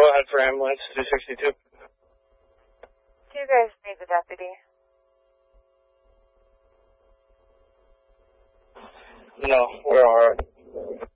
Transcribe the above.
ahead for ambulance 262. Do you guys need the deputy? No, we're alright.